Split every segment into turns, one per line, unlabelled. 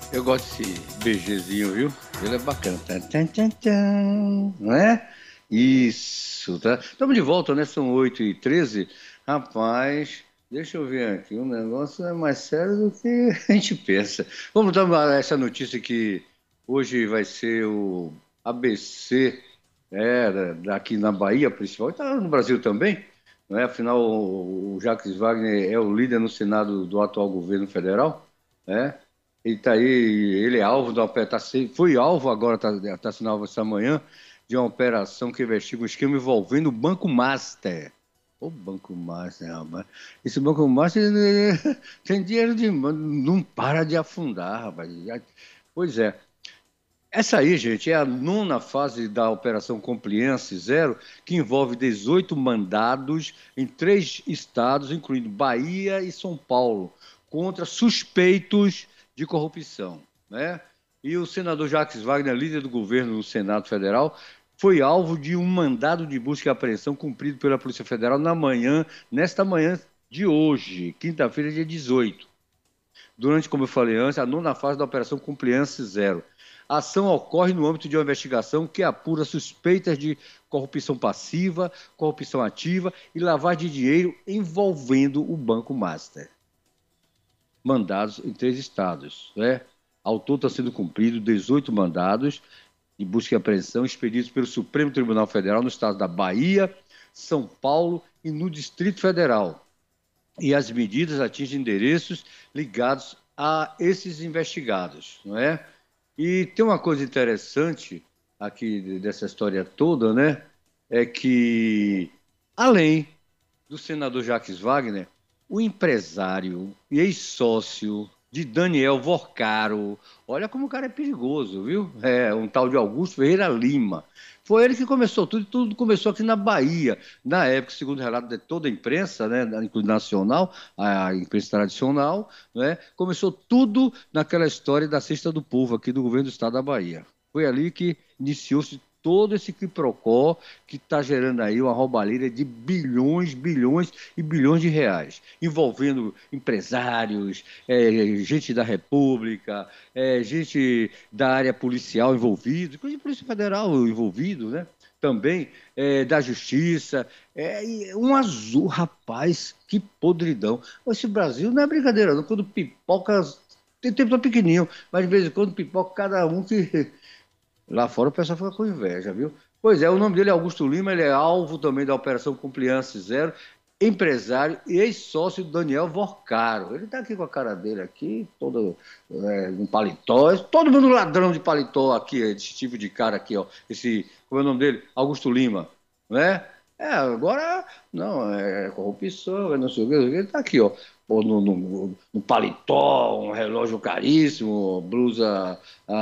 Eu gosto desse BGzinho, viu? Ele é bacana. Tan, tan, tan, tan, não é? Isso, tá? Estamos de volta, né? São 8h13. Rapaz, deixa eu ver aqui. O negócio é mais sério do que a gente pensa. Vamos dar essa notícia que hoje vai ser o ABC, daqui na Bahia, principal. Está no Brasil também, não é? Afinal, o Jacques Wagner é o líder no Senado do atual governo federal, né? Ele está aí, ele é alvo da operação, foi alvo agora, está sendo alvo essa manhã, de uma operação que investiga um esquema envolvendo o Banco Master. O Banco Master, rapaz. Esse Banco Master tem dinheiro de. Não para de afundar, rapaz. Pois é. Essa aí, gente, é a nona fase da Operação Compliance Zero, que envolve 18 mandados em 3 estados, incluindo Bahia e São Paulo, contra suspeitos de corrupção, né? E o senador Jacques Wagner, líder do governo no Senado Federal, foi alvo de um mandado de busca e apreensão cumprido pela Polícia Federal nesta manhã de hoje, quinta-feira, dia 18. Durante, como eu falei antes, a nona fase da Operação Compliance Zero. A ação ocorre no âmbito de uma investigação que apura suspeitas de corrupção passiva, corrupção ativa e lavagem de dinheiro envolvendo o Banco Master. Mandados em 3 estados, né? Ao todo está sendo cumprido 18 mandados de busca e apreensão expedidos pelo Supremo Tribunal Federal no estado da Bahia, São Paulo e no Distrito Federal. E as medidas atingem endereços ligados a esses investigados, não é? E tem uma coisa interessante aqui dessa história toda, né? É que, além do senador Jacques Wagner, o empresário e ex-sócio de Daniel Vorcaro, olha como o cara é perigoso, viu? É um tal de Augusto Ferreira Lima. Foi ele que começou tudo começou aqui na Bahia. Na época, segundo o relato de toda a imprensa, né, inclusive nacional, a imprensa tradicional, né, começou tudo naquela história da Cesta do Povo, aqui do governo do estado da Bahia. Foi ali que iniciou-se todo esse quiprocó que está gerando aí uma roubalheira de bilhões, bilhões e bilhões de reais, envolvendo empresários, gente da República, gente da área policial envolvida, inclusive Polícia Federal envolvido, né? Também da Justiça, um azul, rapaz, que podridão. Esse Brasil não é brincadeira, não. Quando pipoca, tem tempo tão pequenininho, mas de vez em quando pipoca cada um que lá fora o pessoal fica com inveja, viu? Pois é, o nome dele é Augusto Lima, ele é alvo também da Operação Compliance Zero, empresário e ex-sócio do Daniel Vorcaro. Ele está aqui com a cara dele aqui, todo um paletó, todo mundo ladrão de paletó aqui, esse tipo de cara aqui, ó. Como é o nome dele? Augusto Lima, né? Agora, não, é corrupção, não sei o que, ele está aqui, ó. Pô, no paletó, um relógio caríssimo, blusa,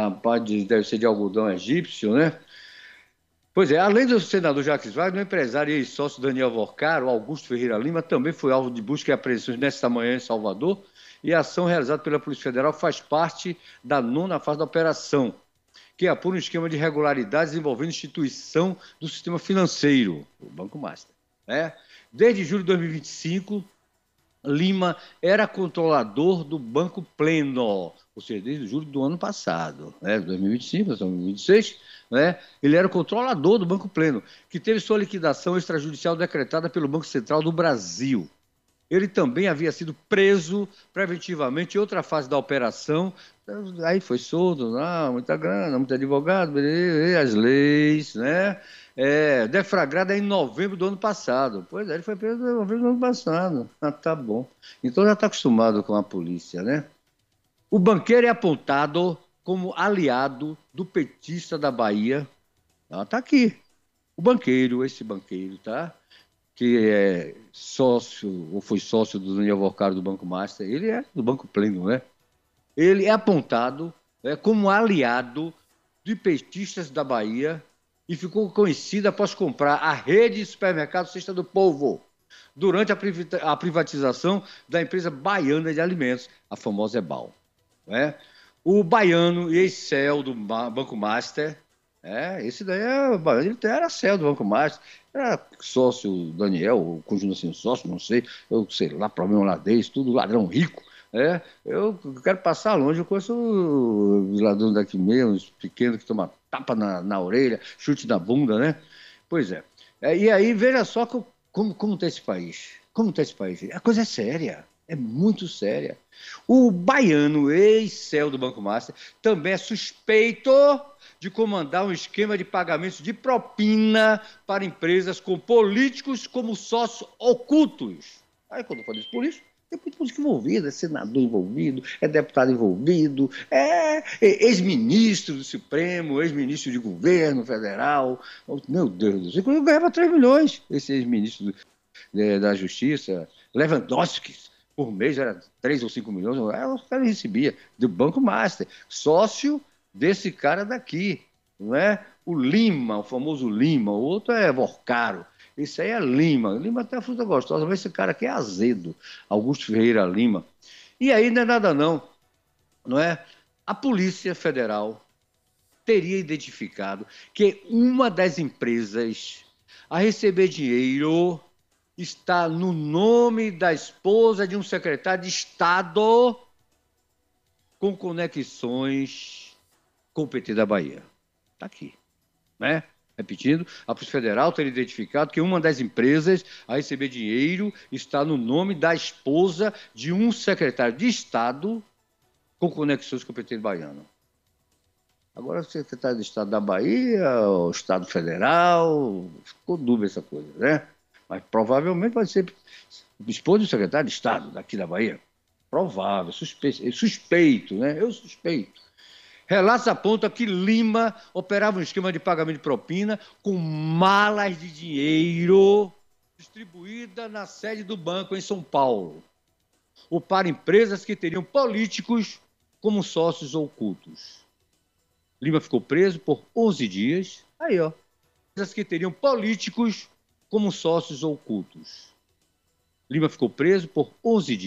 deve ser de algodão egípcio, né? Pois é, além do senador Jacques Wagner, o empresário e ex-sócio Daniel Vorcaro, Augusto Ferreira Lima, também foi alvo de busca e apreensões nesta manhã em Salvador, e a ação realizada pela Polícia Federal faz parte da nona fase da operação, que apura um esquema de irregularidades envolvendo instituição do sistema financeiro, o Banco Master, né? Desde julho de 2025, Lima era controlador do Banco Pleno, ou seja, desde julho do ano passado, né, 2025, 2026, né, ele era o controlador do Banco Pleno, que teve sua liquidação extrajudicial decretada pelo Banco Central do Brasil. Ele também havia sido preso preventivamente em outra fase da operação, aí foi solto, muita grana, muito advogado, as leis, né? Deflagrado em novembro do ano passado. Pois é, ele foi preso em novembro do ano passado. Tá bom. Então já está acostumado com a polícia, né? O banqueiro é apontado como aliado do petista da Bahia. Tá aqui. Esse banqueiro, tá? Que é sócio, ou foi sócio do Daniel Vorcaro do Banco Master, ele é do Banco Pleno, né? Ele é apontado como aliado de petistas da Bahia e ficou conhecido após comprar a rede de supermercado Cesta do Povo, durante a privatização da empresa baiana de alimentos, a famosa EBAL. Né? O baiano e ex-CEO do Banco Master, esse daí ele era CEO do Banco Master, era sócio Daniel, ou conjunto assim, sócio, não sei, eu sei lá, problema lá deles, tudo ladrão rico, Eu quero passar longe, eu conheço os ladrões daqui mesmo, os pequenos que tomam tapa na orelha, chute na bunda, né? Pois é. E aí, veja só como está esse país. Como está esse país? A coisa é séria, é muito séria. O baiano, ex-CEO do Banco Master, também é suspeito de comandar um esquema de pagamentos de propina para empresas com políticos como sócios ocultos. Aí, quando eu falo isso, político, tem muito político envolvido, é senador envolvido, é deputado envolvido, é ex-ministro do Supremo, ex-ministro de governo federal. Meu Deus do céu, eu ganhava 3 milhões, esse ex-ministro da Justiça, Lewandowski, por mês era 3 ou 5 milhões, o cara recebia do Banco Master, sócio desse cara daqui, não é? O Lima, o famoso Lima, o outro é Vorcaro. Isso aí é Lima. Lima tem a fruta gostosa, mas esse cara aqui é azedo. Augusto Ferreira Lima. E aí não é nada não é? A Polícia Federal teria identificado que uma das empresas a receber dinheiro está no nome da esposa de um secretário de Estado com conexões com o PT da Bahia. Está aqui, né? Repetindo, a Polícia Federal teria identificado que uma das empresas a receber dinheiro está no nome da esposa de um secretário de Estado com conexões com o PT baiano. Agora, o secretário de Estado da Bahia, o Estado Federal, ficou dúvida essa coisa, né? Mas provavelmente vai ser esposa do secretário de Estado daqui da Bahia. Provável, suspeito, né? Eu suspeito. Relatos apontam que Lima operava um esquema de pagamento de propina com malas de dinheiro distribuída na sede do banco em São Paulo, ou para empresas que teriam políticos como sócios ocultos. Lima ficou preso por 11 dias. Aí, ó. Empresas que teriam políticos como sócios ocultos. Lima ficou preso por 11 dias.